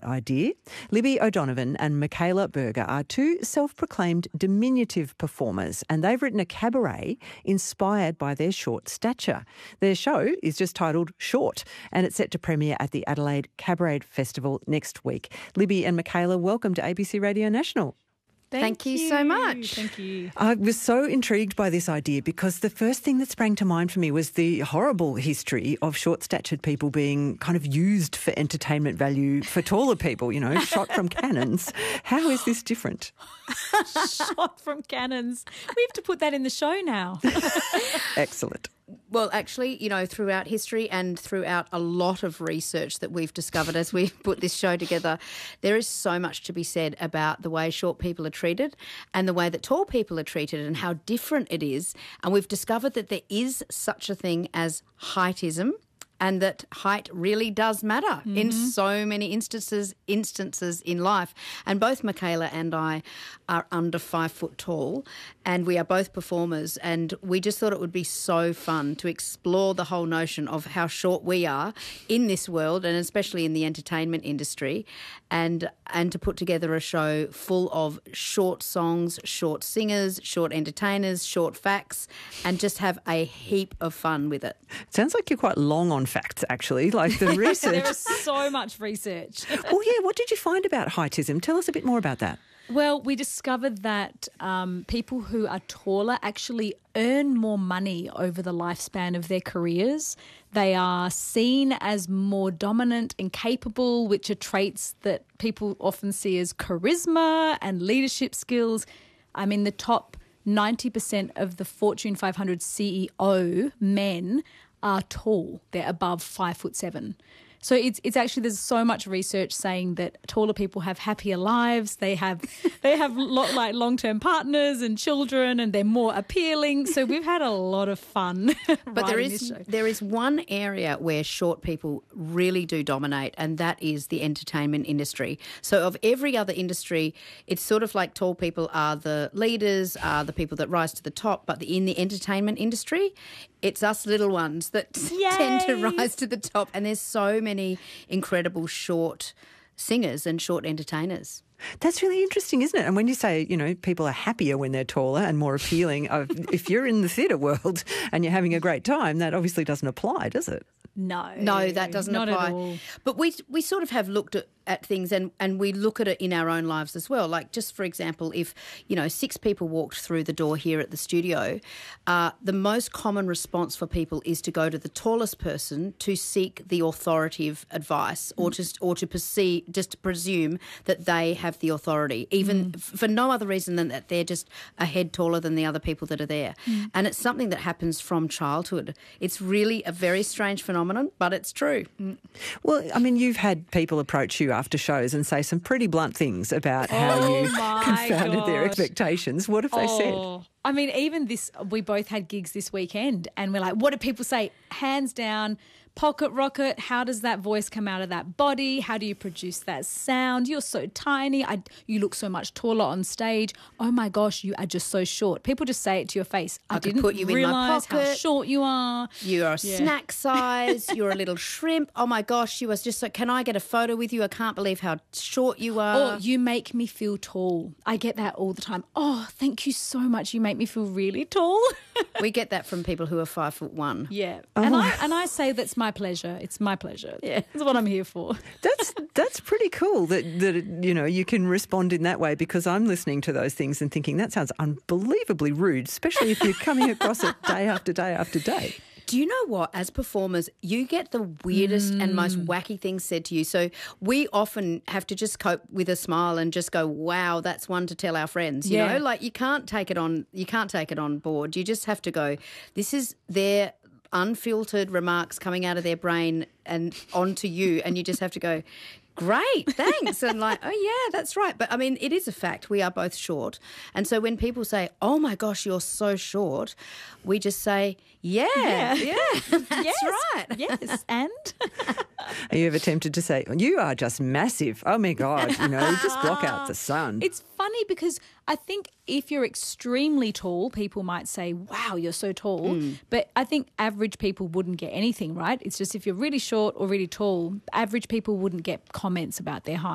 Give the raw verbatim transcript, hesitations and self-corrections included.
idea. Libby O'Donovan and Michaela Berger are two self-proclaimed diminutive performers, and they've written a cabaret inspired by their short stature. Their show is just titled Short, and it's set to premiere at the Adelaide Cabaret Festival next week. Libby and Michaela, welcome to A B C Radio National. Thank, Thank you. you so much. Thank you. I was so intrigued by this idea because the first thing that sprang to mind for me was the horrible history of short-statured people being kind of used for entertainment value for taller people, you know, shot from cannons. How is this different? Shot from cannons. We have to put that in the show now. Excellent. Well, actually, you know, throughout history and throughout a lot of research that we've discovered as we put this show together, there is so much to be said about the way short people are treated and the way that tall people are treated and how different it is. And we've discovered that there is such a thing as heightism, and that height really does matter mm-hmm. in so many instances instances in life. And both Michaela and I are under five foot tall, and we are both performers, and we just thought it would be so fun to explore the whole notion of how short we are in this world, and especially in the entertainment industry, and and to put together a show full of short songs, short singers, short entertainers, short facts, and just have a heap of fun with it. Sounds like you're quite long on facts, actually, like the research. There is so much research. Well, yeah, what did you find about heightism? Tell us a bit more about that. Well, we discovered that um, people who are taller actually earn more money over the lifespan of their careers. They are seen as more dominant and capable, which are traits that people often see as charisma and leadership skills. I mean, the top ninety percent of the Fortune five hundred C E O men are tall. They're above five foot seven. So it's it's actually, there's so much research saying that taller people have happier lives. They have they have lo- like long-term partners and children, and they're more appealing. So we've had a lot of fun. But there is there is one area where short people really do dominate, and that is the entertainment industry. So of every other industry, it's sort of like tall people are the leaders, are the people that rise to the top. But in the entertainment industry, it's us little ones that Yay! tend to rise to the top. And there's so many incredible short singers and short entertainers. That's really interesting, isn't it? And when you say, you know, people are happier when they're taller and more appealing, uh, if you're in the theatre world and you're having a great time, that obviously doesn't apply, does it? No. No, that doesn't not apply. At all. But we we sort of have looked at, at things and, and we look at it in our own lives as well. Like, just for example, if, you know, six people walked through the door here at the studio, uh, the most common response for people is to go to the tallest person to seek the authoritative advice or to, or to perceive, just to presume that they have the authority, even mm. for no other reason than that they're just a head taller than the other people that are there. Mm. And it's something that happens from childhood. It's really a very strange phenomenon, but it's true. Mm. Well, I mean, you've had people approach you after shows and say some pretty blunt things about how oh you confounded gosh. their expectations. What have they oh. said? I mean, even this, we both had gigs this weekend, and we're like, what do people say? Hands down, pocket rocket, how does that voice come out of that body? How do you produce that sound? You're so tiny. I, you look so much taller on stage. Oh my gosh, you are just so short. People just say it to your face. I, I could didn't put you in my realise how pocket. short you are. You're a Yeah. snack size. You're a little shrimp. Oh my gosh, you are just so, can I get a photo with you? I can't believe how short you are. Or you make me feel tall. I get that all the time. Oh, thank you so much. You make me feel really tall. We get that from people who are five foot one. Yeah. Oh. And I and I say that's my pleasure. It's my pleasure. Yeah. That's what I'm here for. That's that's pretty cool that, that you know, you can respond in that way, because I'm listening to those things and thinking that sounds unbelievably rude, especially if you're coming across it day after day after day. Do you know what? As performers, you get the weirdest mm. and most wacky things said to you. So we often have to just cope with a smile and just go, wow, that's one to tell our friends. You Yeah. know, like you can't take it on, you can't take it on board. You just have to go, this is their unfiltered remarks coming out of their brain and onto you, and you just have to go, great, thanks. And like, oh, yeah, that's right. But, I mean, it is a fact. We are both short. And so when people say, oh, my gosh, you're so short, we just say, yeah, yeah, yeah that's yes, right. Yes, and? Are you ever tempted to say, you are just massive? Oh, my God, you know, just block out the sun. It's funny because I think if you're extremely tall, people might say, wow, you're so tall. Mm. But I think average people wouldn't get anything, right? It's just if you're really short or really tall, average people wouldn't get comments about their height.